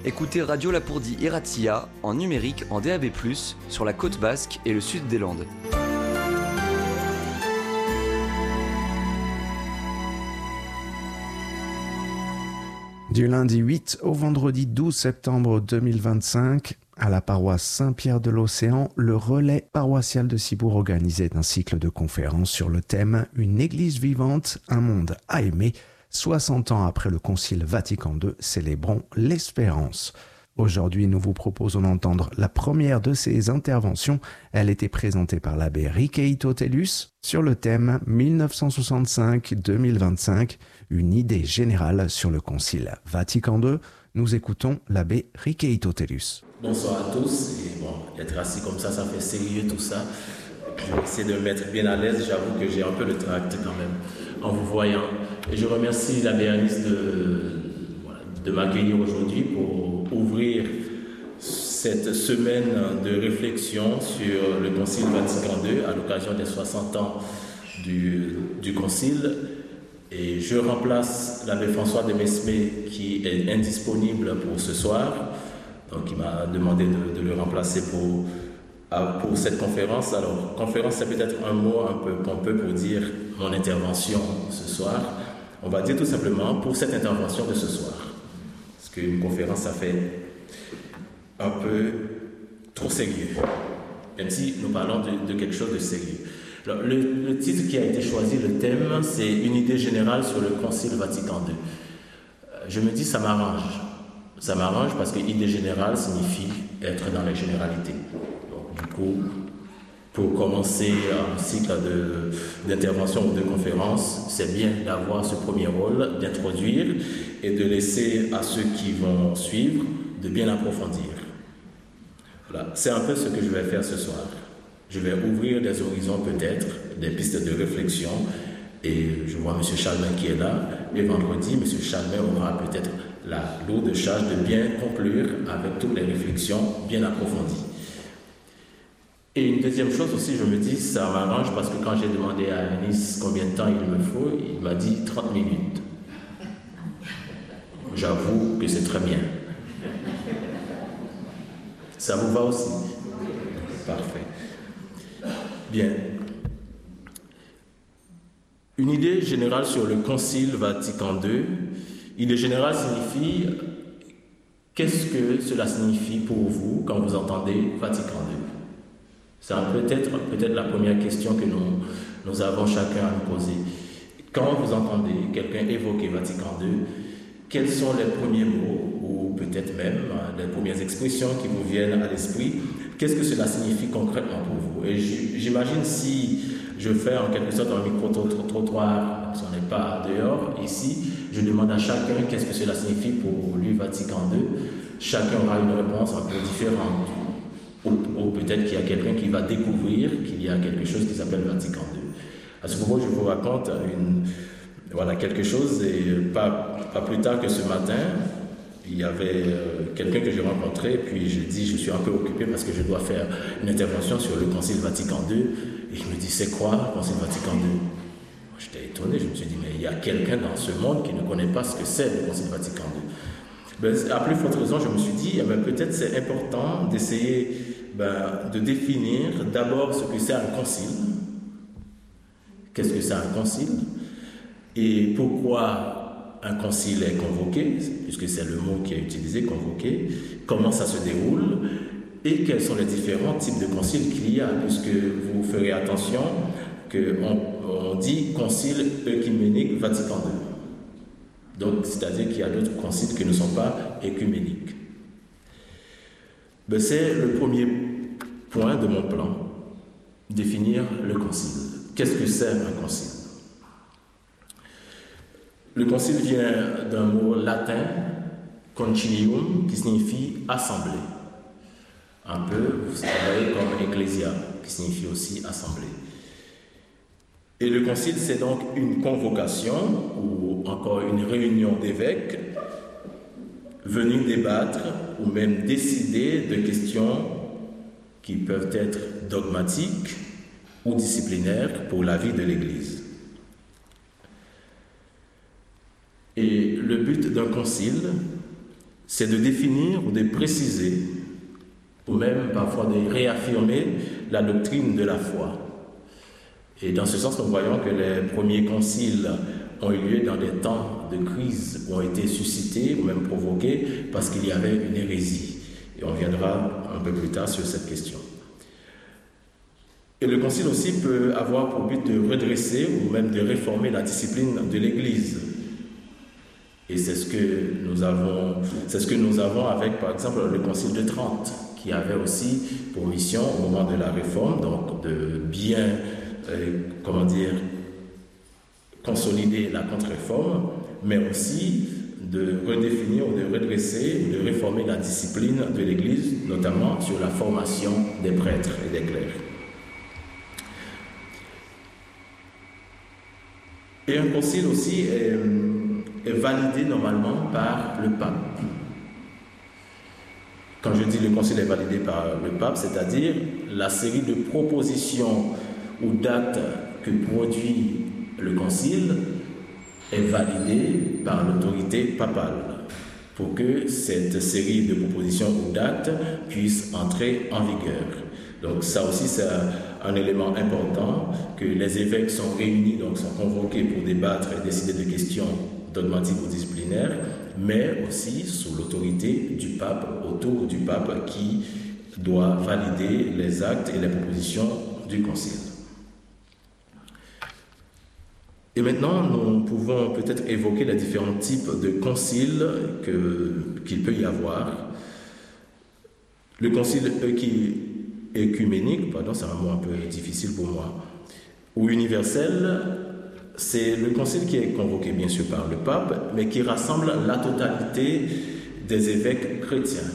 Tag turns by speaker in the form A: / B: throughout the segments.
A: Écoutez Radio Lapourdie Iratia en numérique en DAB+, sur la côte basque et le sud des Landes.
B: Du lundi 8 au vendredi 12 septembre 2025, à la paroisse Saint-Pierre de l'Océan, le relais paroissial de Cibourg organisait un cycle de conférences sur le thème « Une église vivante, un monde à aimer ». 60 ans après le Concile Vatican II, célébrons l'espérance. Aujourd'hui, nous vous proposons d'entendre la première de ces interventions. Elle était présentée par l'abbé Riqueito Tellus sur le thème 1965-2025, une idée générale sur le Concile Vatican II. Nous écoutons l'abbé Riqueito Tellus.
C: Bonsoir à tous. Et bon, être assis comme ça fait sérieux tout ça. Je vais essayer de me mettre bien à l'aise. J'avoue que j'ai un peu le tract quand même en vous voyant. Et je remercie l'abbé Anis de m'accueillir aujourd'hui pour ouvrir cette semaine de réflexion sur le Concile Vatican II à l'occasion des 60 ans du Concile. Et je remplace l'abbé François de Mesmé qui est indisponible pour ce soir. Donc il m'a demandé de le remplacer pour cette conférence. Alors, conférence, c'est peut-être un mot un peu pompeux pour dire mon intervention ce soir. On va dire tout simplement pour cette intervention de ce soir. Parce qu'une conférence, ça fait un peu trop sérieux. Même si nous parlons de quelque chose de sérieux. Alors, le titre qui a été choisi, le thème, c'est une idée générale sur le Concile Vatican II. Je me dis, ça m'arrange. Ça m'arrange parce que idée générale signifie être dans les généralités. Donc, du coup, pour commencer un cycle d'intervention ou de conférence, c'est bien d'avoir ce premier rôle, d'introduire et de laisser à ceux qui vont suivre de bien approfondir. Voilà, c'est un peu ce que je vais faire ce soir. Je vais ouvrir des horizons peut-être, des pistes de réflexion. Et je vois M. Chalmin qui est là. Et vendredi, M. Chalmin aura peut-être la lourde charge de bien conclure avec toutes les réflexions bien approfondies. Et une deuxième chose aussi, je me dis, ça m'arrange parce que quand j'ai demandé à Anis combien de temps il me faut, il m'a dit 30 minutes. J'avoue que c'est très bien. Ça vous va aussi? Parfait. Bien. Une idée générale sur le Concile Vatican II. Idée générale signifie, qu'est-ce que cela signifie pour vous quand vous entendez Vatican II? C'est peut-être la première question que nous avons chacun à nous poser. Quand vous entendez quelqu'un évoquer Vatican II, quels sont les premiers mots ou peut-être même les premières expressions qui vous viennent à l'esprit? Qu'est-ce que cela signifie concrètement pour vous? Et j'imagine si je fais en quelque sorte un micro-trottoir, si on n'est pas dehors, ici, je demande à chacun qu'est-ce que cela signifie pour lui Vatican II. Chacun aura une réponse un peu différente. Ou peut-être qu'il y a quelqu'un qui va découvrir qu'il y a quelque chose qui s'appelle Vatican II. À ce propos, je vous raconte quelque chose, et pas plus tard que ce matin, il y avait quelqu'un que j'ai rencontré, et puis je dis, je suis un peu occupé parce que je dois faire une intervention sur le Concile Vatican II, et je me dis, c'est quoi le Concile Vatican II? J'étais étonné, je me suis dit, mais il y a quelqu'un dans ce monde qui ne connaît pas ce que c'est le Concile Vatican II. À plus forte raison, je me suis dit, peut-être c'est important d'essayer de définir d'abord ce que c'est un concile. Qu'est-ce que c'est un concile? Et pourquoi un concile est convoqué, puisque c'est le mot qui est utilisé, convoqué, comment ça se déroule, et quels sont les différents types de conciles qu'il y a, puisque vous ferez attention qu'on dit concile œcuménique Vatican II. Donc, c'est-à-dire qu'il y a d'autres conciles qui ne sont pas œcuméniques. C'est le premier point de mon plan, définir le concile. Qu'est-ce que c'est un concile? Le concile vient d'un mot latin, concilium, qui signifie assemblée. Un peu, vous savez, comme ecclésia, qui signifie aussi assemblée. Et le concile, c'est donc une convocation ou encore une réunion d'évêques venus débattre ou même décider de questions qui peuvent être dogmatiques ou disciplinaires pour la vie de l'Église. Et le but d'un concile, c'est de définir ou de préciser, ou même parfois de réaffirmer la doctrine de la foi. Et dans ce sens, nous voyons que les premiers conciles ont eu lieu dans des temps de crise, ont été suscités ou même provoqués parce qu'il y avait une hérésie. Et on viendra un peu plus tard sur cette question. Et le concile aussi peut avoir pour but de redresser ou même de réformer la discipline de l'Église. Et c'est ce que nous avons avec, par exemple, le concile de Trente, qui avait aussi pour mission, au moment de la réforme, donc de bien, consolider la contre-réforme, mais aussi de redéfinir ou de redresser, de réformer la discipline de l'Église, notamment sur la formation des prêtres et des clercs. Et un concile aussi est validé normalement par le pape. Quand je dis le concile est validé par le pape, c'est-à-dire la série de propositions ou d'actes que produit le concile est validée par l'autorité papale pour que cette série de propositions ou d'actes puisse entrer en vigueur. Donc ça aussi c'est un élément important, que les évêques sont réunis, donc sont convoqués pour débattre et décider de questions dogmatiques ou disciplinaires, mais aussi sous l'autorité du pape, autour du pape qui doit valider les actes et les propositions du concile. Et maintenant, nous pouvons peut-être évoquer les différents types de conciles qu'il peut y avoir. Le concile œcuménique, c'est un mot un peu difficile pour moi, ou universel, c'est le concile qui est convoqué bien sûr par le pape, mais qui rassemble la totalité des évêques chrétiens.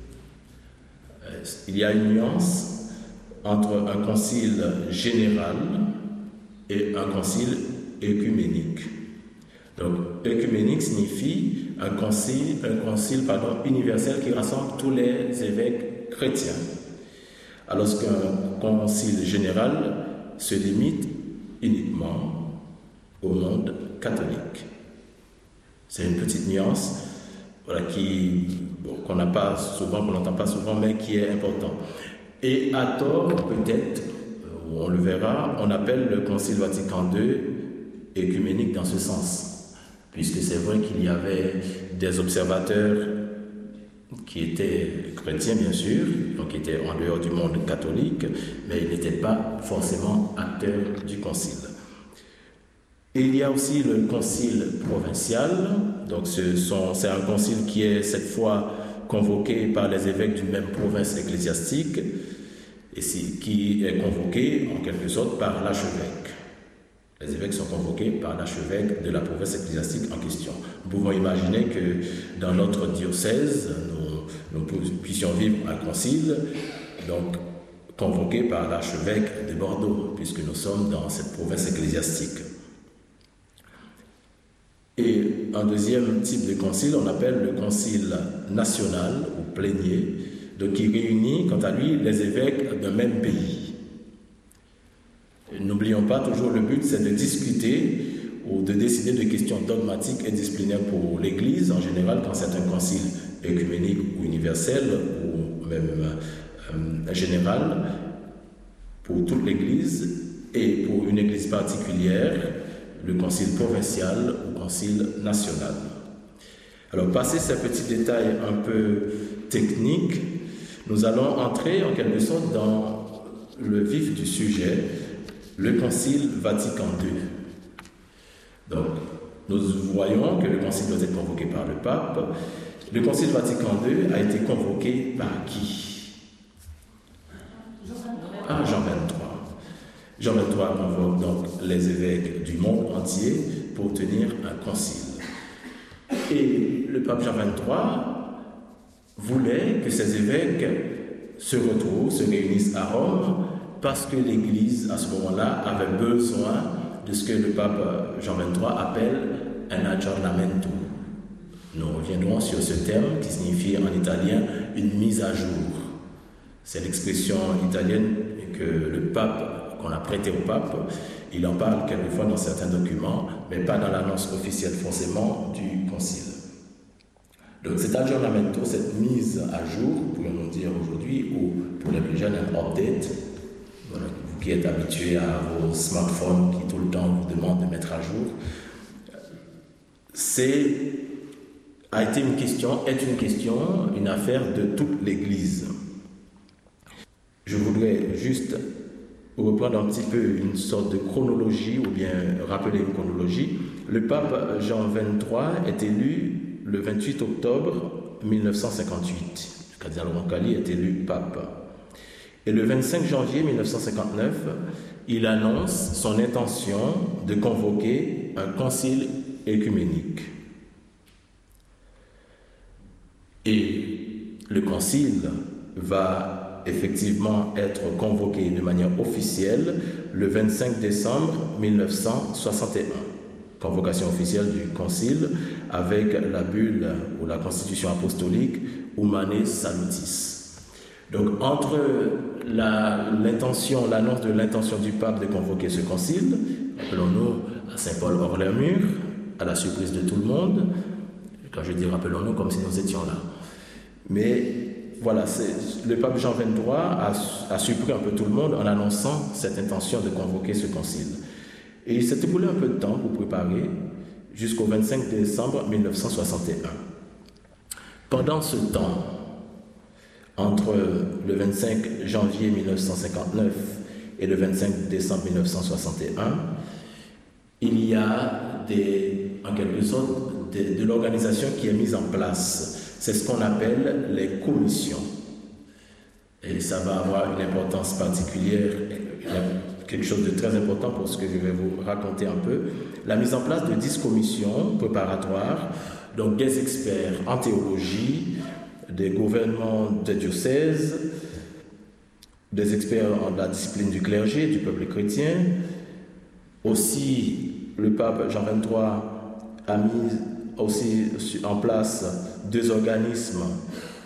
C: Il y a une nuance entre un concile général et un concile œcuménique. Donc, œcuménique signifie un concile universel qui rassemble tous les évêques chrétiens. Alors qu'un concile général se limite uniquement au monde catholique. C'est une petite nuance qu'on n'entend pas souvent, mais qui est importante. Et à tort, peut-être, on le verra, on appelle le Concile Vatican II œcuménique dans ce sens, puisque c'est vrai qu'il y avait des observateurs qui étaient chrétiens bien sûr, donc qui étaient en dehors du monde catholique, mais ils n'étaient pas forcément acteurs du concile. Et il y a aussi le concile provincial, donc c'est un concile qui est cette fois convoqué par les évêques d'une même province ecclésiastique, et qui est convoqué en quelque sorte par l'archevêque. Les évêques sont convoqués par l'archevêque de la province ecclésiastique en question. Nous pouvons imaginer que dans notre diocèse, nous puissions vivre un concile, donc convoqué par l'archevêque de Bordeaux, puisque nous sommes dans cette province ecclésiastique. Et un deuxième type de concile, on appelle le concile national ou plénier, donc qui réunit, quant à lui, les évêques d'un même pays. N'oublions pas, toujours le but, c'est de discuter ou de décider de questions dogmatiques et disciplinaires pour l'Église, en général, quand c'est un concile œcuménique ou universel, ou même général, pour toute l'Église, et pour une Église particulière, le concile provincial ou concile national. Alors, passé ces petits détails un peu techniques, nous allons entrer en quelque sorte dans le vif du sujet, le Concile Vatican II. Donc, nous voyons que le concile doit être convoqué par le pape. Le Concile Vatican II a été convoqué par qui? Par Jean XXIII. Jean XXIII convoque donc les évêques du monde entier pour tenir un concile. Et le pape Jean XXIII voulait que ces évêques se retrouvent, se réunissent à Rome, parce que l'Église, à ce moment-là, avait besoin de ce que le pape Jean XXIII appelle un aggiornamento. Nous reviendrons sur ce terme qui signifie en italien une mise à jour. C'est l'expression italienne que le pape, qu'on a prêtée au pape, il en parle quelquefois dans certains documents, mais pas dans l'annonce officielle forcément du concile. Donc cet aggiornamento, cette mise à jour, pourrions-nous dire aujourd'hui, ou pour les plus jeunes, un update, voilà, vous qui êtes habitués à vos smartphones qui tout le temps vous demandent de mettre à jour, est une question, une affaire de toute l'Église. Je voudrais juste reprendre un petit peu une sorte de chronologie, ou bien rappeler une chronologie. Le pape Jean XXIII est élu le 28 octobre 1958. Le cardinal Roncalli est élu pape. Et le 25 janvier 1959, il annonce son intention de convoquer un concile œcuménique. Et le concile va effectivement être convoqué de manière officielle le 25 décembre 1961. Convocation officielle du concile avec la bulle ou la constitution apostolique Humanae Salutis. Donc entre l'annonce de l'intention du pape de convoquer ce concile, rappelons-nous à Saint-Paul hors les murs, à la surprise de tout le monde, quand je dis rappelons-nous comme si nous étions là. Mais voilà, le pape Jean XXIII a surpris un peu tout le monde en annonçant cette intention de convoquer ce concile. Et il s'est écoulé un peu de temps pour préparer jusqu'au 25 décembre 1961. Pendant ce temps, entre le 25 janvier 1959 et le 25 décembre 1961, il y a en quelque sorte de l'organisation qui est mise en place. C'est ce qu'on appelle les commissions. Et ça va avoir une importance particulière, quelque chose de très important pour ce que je vais vous raconter un peu. La mise en place de 10 commissions préparatoires, donc des experts en théologie, des gouvernements des diocèses, des experts en la discipline du clergé, du peuple chrétien. Aussi, le pape Jean XXIII a mis aussi en place 2 organismes